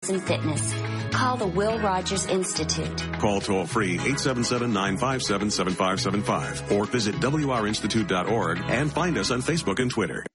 and fitness. Call the Will Rogers Institute. Call toll-free 877-957-7575 or visit wrinstitute.org and find us on Facebook and Twitter.